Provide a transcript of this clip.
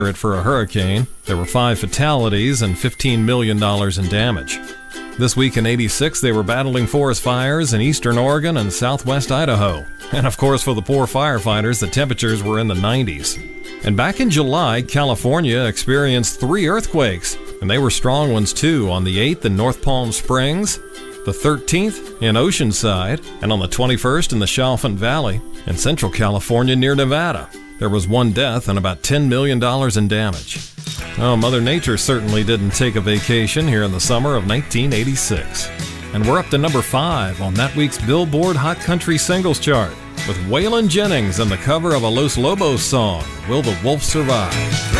for a hurricane. There were 5 fatalities and $15 million in damage. This week in '86, they were battling forest fires in eastern Oregon and southwest Idaho. And of course, for the poor firefighters, the temperatures were in the 90s. And back in July, California experienced 3 earthquakes, and they were strong ones too, on the 8th in North Palm Springs, the 13th in Oceanside, and on the 21st in the Chalfant Valley in central California near Nevada. There was 1 death and about $10 million in damage. Oh, Mother Nature certainly didn't take a vacation here in the summer of 1986. And we're up to number 5 on that week's Billboard Hot Country Singles Chart with Waylon Jennings and the cover of a Los Lobos song, Will the Wolf Survive?